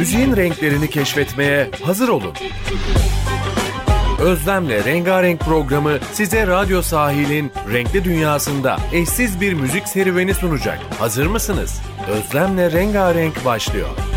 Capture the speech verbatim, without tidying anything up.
müziğin renklerini keşfetmeye hazır olun. Özlem'le Rengarenk programı size Radyo Sahil'in renkli dünyasında eşsiz bir müzik serüveni sunacak. Hazır mısınız? Özlem'le Rengarenk başlıyor.